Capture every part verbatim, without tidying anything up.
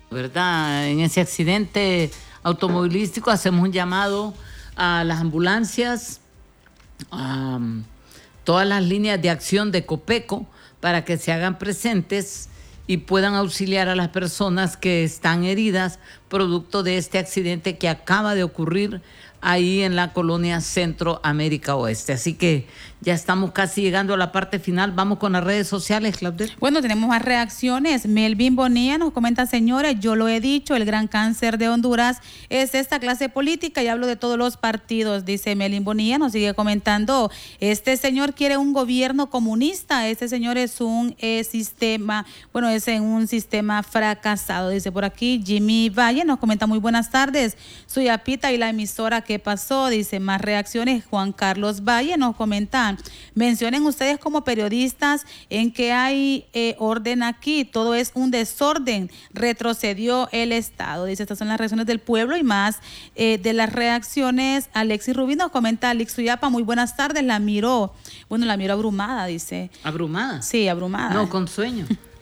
¿verdad? En ese accidente automovilístico hacemos un llamado a las ambulancias, a todas las líneas de acción de Copeco para que se hagan presentes y puedan auxiliar a las personas que están heridas producto de este accidente que acaba de ocurrir ahí en la colonia Centro América Oeste. Así que ya estamos casi llegando a la parte final. Vamos con las redes sociales, Claudette. Bueno, tenemos más reacciones. Melvin Bonilla nos comenta: señores, yo lo he dicho, el gran cáncer de Honduras es esta clase política, y hablo de todos los partidos, dice Melvin Bonilla. Nos sigue comentando: este señor quiere un gobierno comunista, este señor es un eh, sistema, bueno, es en un sistema fracasado, dice por aquí. Jimmy Valle nos comenta: muy buenas tardes, soy Apita y la emisora ¿Qué pasó? Dice más reacciones. Juan Carlos Valle nos comenta: mencionen ustedes como periodistas en que hay eh, orden aquí, todo es un desorden, retrocedió el Estado. Dice, estas son las reacciones del pueblo y más eh, de las reacciones. Alexis Rubí nos comenta: Alex Suyapa, muy buenas tardes, la miró, bueno, la miró abrumada, dice. ¿Abrumada? Sí, abrumada. No, con sueño.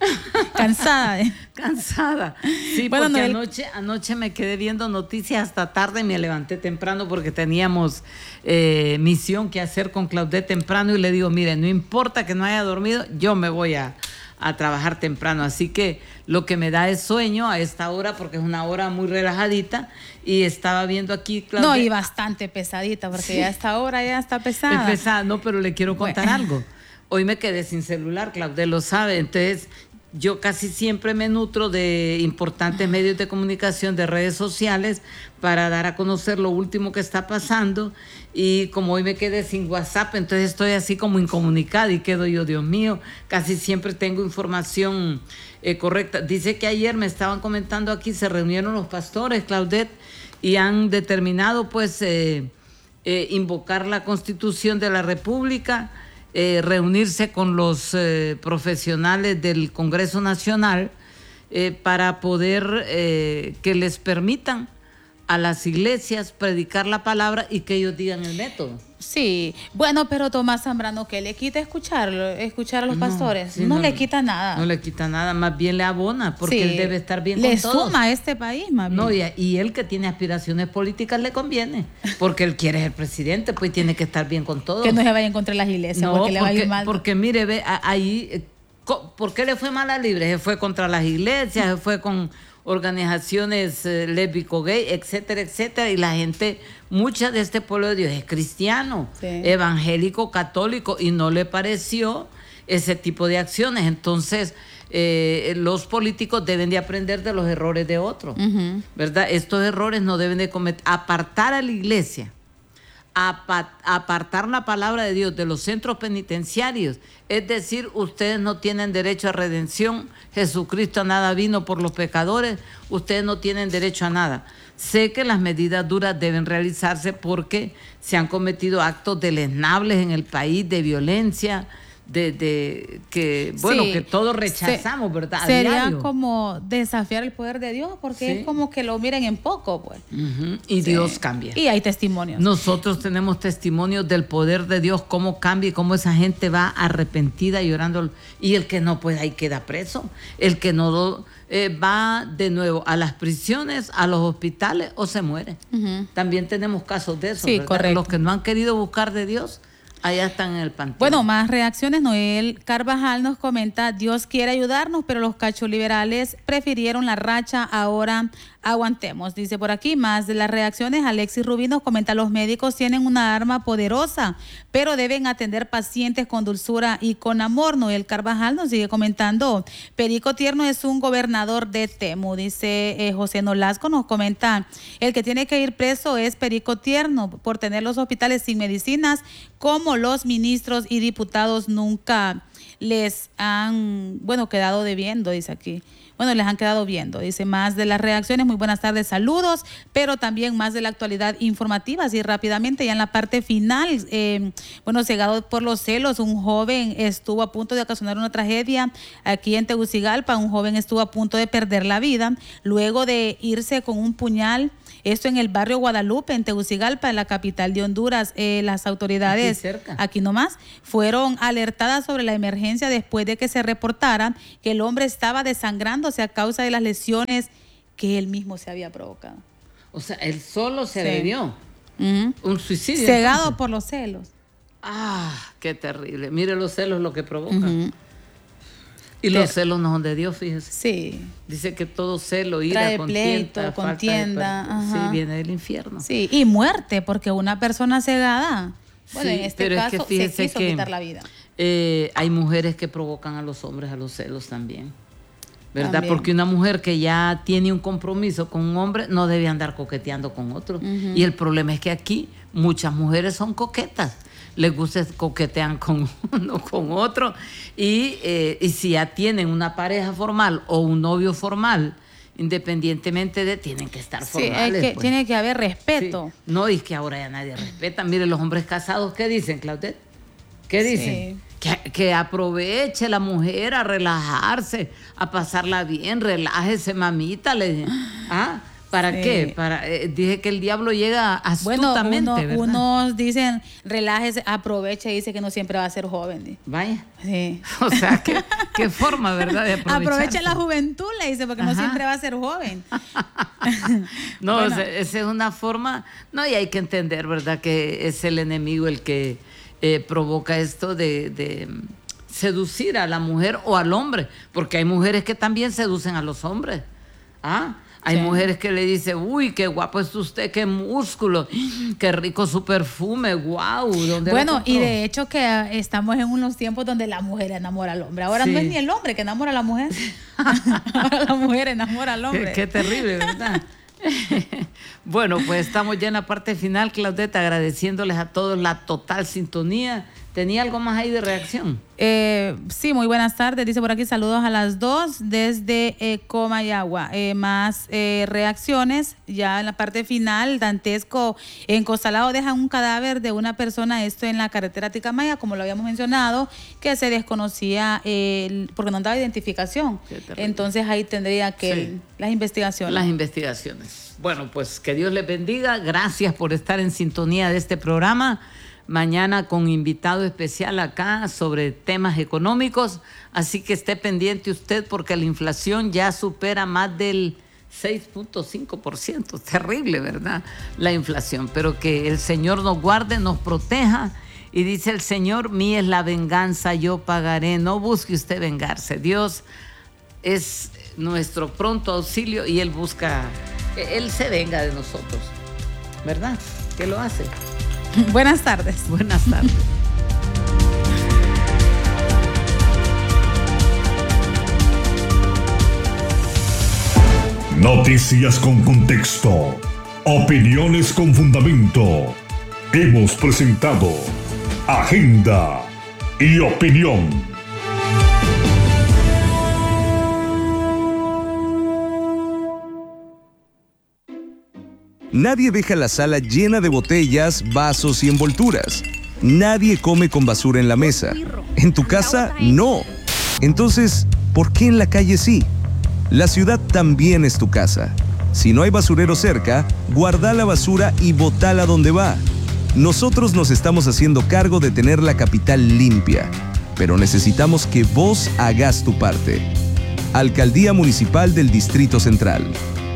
Cansada. ¿eh? Cansada. Sí, bueno, porque no, anoche, anoche me quedé viendo noticias hasta tarde y me levanté temprano porque teníamos eh, misión que hacer con Claudette temprano, y le digo, mire, no importa que no haya dormido, yo me voy a, a trabajar temprano. Así que lo que me da es sueño a esta hora porque es una hora muy relajadita, y estaba viendo aquí, Claudette. No, y bastante pesadita porque sí, ya a esta hora ya está pesada. Es pesada, no, pero le quiero contar bueno. algo. Hoy me quedé sin celular, Claudette lo sabe, entonces yo casi siempre me nutro de importantes medios de comunicación, de redes sociales, para dar a conocer lo último que está pasando, y como hoy me quedé sin WhatsApp, entonces estoy así como incomunicada y quedo yo, Dios mío, casi siempre tengo información eh, correcta. Dice que ayer me estaban comentando aquí, se reunieron los pastores, Claudette, y han determinado pues eh, eh, invocar la Constitución de la República, Eh, reunirse con los eh, profesionales del Congreso Nacional eh, para poder eh, que les permitan a las iglesias predicar la palabra y que ellos digan el método. Sí, bueno, pero Tomás Zambrano, ¿qué le quita escucharlo, escuchar a los no, pastores? Sí, no, no le quita nada. No le quita nada, más bien le abona, porque sí, él debe estar bien le con todos. Le suma a este país, más bien. No, y, y él que tiene aspiraciones políticas le conviene, porque él quiere ser presidente, pues tiene que estar bien con todos. Que no se vaya en contra de las iglesias, no, porque le va a ir mal. Porque mire, ve, ahí, ¿por qué le fue mal a Libre? Se fue contra las iglesias, se fue con organizaciones eh, lésbico, gay, etcétera, etcétera, y la gente, mucha de este pueblo de Dios es cristiano, sí, evangélico, católico, y no le pareció ese tipo de acciones. Entonces eh, los políticos deben de aprender de los errores de otros, uh-huh, ¿verdad? Estos errores no deben de cometer, apartar a la iglesia, apartar la palabra de Dios de los centros penitenciarios, es decir, ustedes no tienen derecho a redención, Jesucristo a nada vino por los pecadores, ustedes no tienen derecho a nada. Sé que las medidas duras deben realizarse porque se han cometido actos deleznables en el país, de violencia, de, de que bueno, sí, que todos rechazamos, se, ¿verdad? A sería diario. Como desafiar el poder de Dios, porque sí, es como que lo miren en poco, pues. Uh-huh. Y sí, Dios cambia. Y hay testimonios. Nosotros tenemos testimonios del poder de Dios, cómo cambia y cómo esa gente va arrepentida, llorando. Y el que no, pues ahí queda preso. El que no eh, va de nuevo a las prisiones, a los hospitales, o se muere. Uh-huh. También tenemos casos de eso, sí, ¿verdad? Correcto. Los que no han querido buscar de Dios, allá están en el panteón. Bueno, más reacciones. Noel Carvajal nos comenta: Dios quiere ayudarnos, pero los cachos liberales prefirieron la racha, ahora aguantemos. Dice por aquí, más de las reacciones. Alexis Rubí nos comenta: los médicos tienen una arma poderosa, pero deben atender pacientes con dulzura y con amor. Noel Carvajal nos sigue comentando: Perico Tierno es un gobernador de Temu. Dice eh, José Nolasco, nos comenta: el que tiene que ir preso es Perico Tierno por tener los hospitales sin medicinas, como los ministros y diputados nunca les han, bueno, quedado debiendo, dice aquí. Bueno, les han quedado viendo. Dice, más de las reacciones, muy buenas tardes, saludos, pero también más de la actualidad informativa. Así rápidamente, ya en la parte final, eh, bueno, cegado por los celos, un joven estuvo a punto de ocasionar una tragedia aquí en Tegucigalpa. Un joven estuvo a punto de perder la vida luego de irse con un puñal. Esto en el barrio Guadalupe, en Tegucigalpa, en la capital de Honduras. Eh, las autoridades, aquí cerca, aquí nomás, fueron alertadas sobre la emergencia después de que se reportara que el hombre estaba desangrándose a causa de las lesiones que él mismo se había provocado. O sea, él solo se Sí. agredió. Uh-huh. Un suicidio. Cegado entonces. por los celos. Ah, qué terrible. Mire los celos lo que provocan. Uh-huh. Y los Pero- celos no son de Dios, fíjese. Sí, Dice que todo celo, ira, Trae contienda, pleito, falta de contienda, perdón, ajá. sí, viene del infierno. sí. Y muerte, porque una persona cegada, bueno, Sí, en este pero es caso que fíjese se quiso que, quitar la vida. Eh, hay mujeres que provocan a los hombres a los celos también. ¿Verdad? También. Porque una mujer que ya tiene un compromiso con un hombre no debe andar coqueteando con otro. Ujú. Y el problema es que aquí muchas mujeres son coquetas. Les gusta, coquetean con uno, con otro. Y, eh, y si ya tienen una pareja formal o un novio formal, independientemente de, tienen que estar Sí, es formales. que pues. tiene que haber respeto. Sí. No, y es que ahora ya nadie respeta. Mire, los hombres casados, ¿qué dicen, Claudette? ¿Qué dicen? Sí. Que, que aproveche la mujer a relajarse, a pasarla bien, relájese, mamita. Le, ¿Ah? ¿Para Sí. qué? Para, eh, dije que el diablo llega Bueno, astutamente, uno- ¿verdad? unos dicen, relájese, aproveche, dice que no siempre va a ser joven. di. Vaya. Sí. O sea, qué, qué forma, ¿verdad? De aprovecharse. Aproveche la juventud, le dice, porque no Ajá. siempre va a ser joven. No, Bueno. o sea, esa es una forma, no, y hay que entender, ¿verdad? Que es el enemigo el que eh, provoca esto de, de seducir a la mujer o al hombre, porque hay mujeres que también seducen a los hombres. ¿Ah? Hay Sí. mujeres que le dicen, uy, qué guapo es usted, qué músculo, qué rico su perfume, wow. ¿Dónde lo Bueno, compró? y de hecho que ah, estamos en unos tiempos donde la mujer enamora al hombre. Ahora Sí. no es ni el hombre que enamora a la mujer. Ahora la mujer enamora al hombre. Qué, qué terrible, ¿verdad? Bueno, pues estamos ya en la parte final, Claudette, agradeciéndoles a todos la total sintonía. ¿Tenía algo más ahí de reacción? Eh, sí, muy buenas tardes. Dice por aquí saludos a las dos desde eh, Comayagua. Eh, más eh, reacciones. Ya en la parte final, dantesco. En Costalado dejan un cadáver de una persona, esto en la carretera Ticamaya, como lo habíamos mencionado, que se desconocía eh, porque no daba identificación. Qué terrible. Entonces ahí tendría que Sí. las investigaciones. Las investigaciones. Bueno, pues que Dios les bendiga. Gracias por estar en sintonía de este programa. Mañana con invitado especial acá sobre temas económicos. Así que esté pendiente usted porque la inflación ya supera más del seis punto cinco por ciento. Terrible, ¿verdad? La inflación. Pero que el Señor nos guarde, nos proteja. Y dice el Señor, mía es la venganza, yo pagaré. No busque usted vengarse. Dios es nuestro pronto auxilio y Él busca, Él se venga de nosotros, ¿verdad? ¿Qué lo hace? Buenas tardes. Buenas tardes. Noticias con contexto. Opiniones con fundamento. Hemos presentado Agenda y Opinión. Nadie deja la sala llena de botellas, vasos y envolturas. Nadie come con basura en la mesa. En tu casa, no. Entonces, ¿por qué en la calle sí? La ciudad también es tu casa. Si no hay basurero cerca, guarda la basura y botala donde va. Nosotros nos estamos haciendo cargo de tener la capital limpia, pero necesitamos que vos hagas tu parte. Alcaldía Municipal del Distrito Central.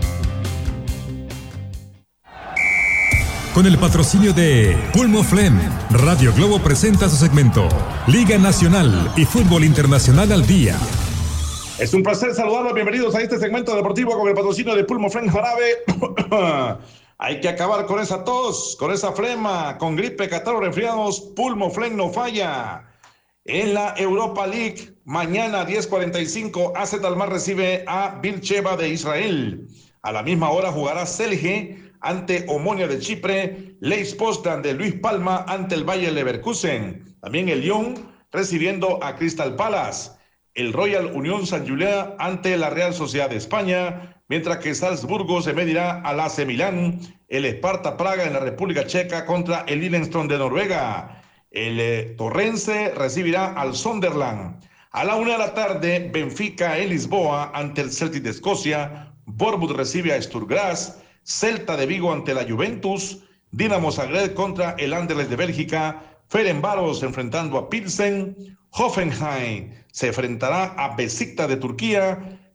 Con el patrocinio de Pulmoflem, Radio Globo presenta su segmento Liga Nacional y Fútbol Internacional al Día. Es un placer saludarlos. Bienvenidos a este segmento deportivo con el patrocinio de Pulmoflem Jarabe. Hay que acabar con esa tos, con esa flema, con gripe, catarro, resfriados. Pulmoflem no falla. En la Europa League, mañana diez cuarenta y cinco, A Z Almar recibe a Beersheba de Israel. A la misma hora jugará Celje ante Omonia de Chipre, Leix Poznan de Luis Palma ante el Bayer Leverkusen. También el Lyon recibiendo a Crystal Palace. El Royal Unión San Julián ante la Real Sociedad de España, mientras que Salzburgo se medirá al A C Milán, el Sparta Praga en la República Checa contra el Lillestrøm de Noruega. El eh, Torrense recibirá al Sunderland. A la una de la tarde, Benfica en Lisboa ante el Celtic de Escocia, Bournemouth recibe a Sturgras, Celta de Vigo ante la Juventus, Dinamo Zagreb contra el Anderlecht de Bélgica, Ferencváros enfrentando a Pilsen, Hoffenheim se enfrentará a Besiktas de Turquía,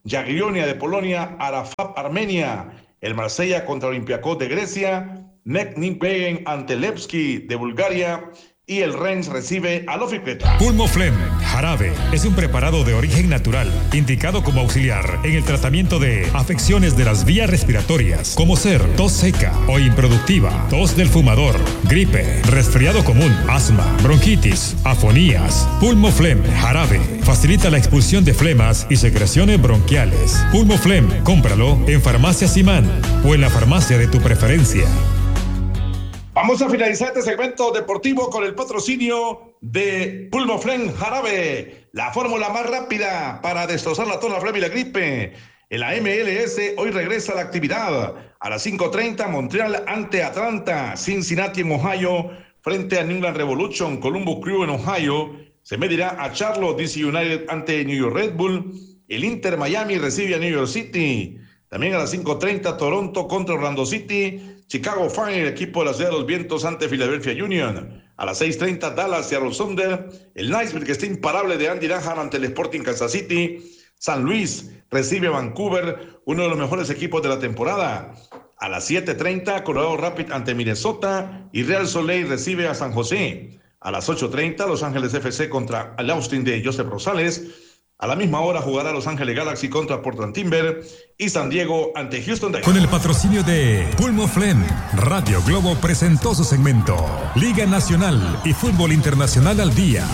Jagiellonia de Polonia, Arafat Armenia, el Marsella contra Olympiacos de Grecia, Nijmegen ante Levski de Bulgaria y el Rennes recibe al Oficleta. Pulmoflem jarabe es un preparado de origen natural, indicado como auxiliar en el tratamiento de afecciones de las vías respiratorias, como ser tos seca o improductiva, tos del fumador, gripe, resfriado común, asma, bronquitis, afonías. Pulmoflem jarabe facilita la expulsión de flemas y secreciones bronquiales. Pulmoflem, cómpralo en Farmacia Simán o en la farmacia de tu preferencia. Vamos a finalizar este segmento deportivo con el patrocinio de Pulmoflem Jarabe, la fórmula más rápida para destrozar la tos, la fiebre y la gripe. En la M L S hoy regresa a la actividad. A las cinco treinta, Montreal ante Atlanta, Cincinnati en Ohio, frente a New England Revolution, Columbus Crew en Ohio. Se medirá a Charlotte D C United ante New York Red Bull. El Inter Miami recibe a New York City. También a las cinco treinta, Toronto contra Orlando City. Chicago Fire, el equipo de la Ciudad de los Vientos ante Philadelphia Union. A las seis treinta, Dallas y Seattle Thunder. El Niceville, que está imparable, de Andy Graham ante el Sporting Kansas City. San Luis recibe a Vancouver, uno de los mejores equipos de la temporada. A las siete treinta, Colorado Rapids ante Minnesota y Real Soleil recibe a San José. A las ocho treinta, Los Ángeles F C contra el Austin de Joseph Rosales. A la misma hora jugará Los Ángeles Galaxy contra Portland Timber y San Diego ante Houston Dynamo. Con el patrocinio de Pulmoflem, Radio Globo presentó su segmento Liga Nacional y Fútbol Internacional al Día.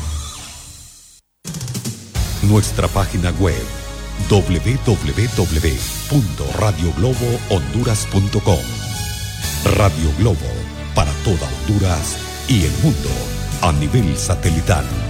Nuestra página web doble u doble u doble u punto radio globo honduras punto com. Radio Globo, para toda Honduras y el mundo a nivel satelital.